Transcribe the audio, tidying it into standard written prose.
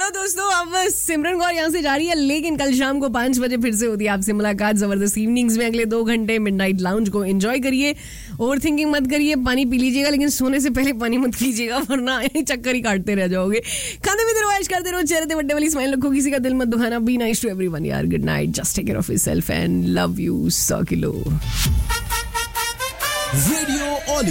चलो दोस्तों, अब सिमरन कौर यहाँ से जा रही है, लेकिन कल शाम को 5 बजे फिर से होती है आपसे मुलाकात जबरदस्त इवनिंग्स में। अगले 2 घंटे मिडनाइट लाउंज को एंजॉय करिए, ओवर थिंकिंग मत करिए, पानी पी लीजिएगा, लेकिन सोने से पहले पानी मत कीजिएगा वरना चक्कर ही काटते रह जाओगे। खाने में रवाइश करते रहो, चेहरे पे बड्डे वाली स्माइल रखो, किसी का दिल मत दुखाना। बी नाइस टू एवरीवन यार, good night, just take care of yourself and love you 100 kilo. Radio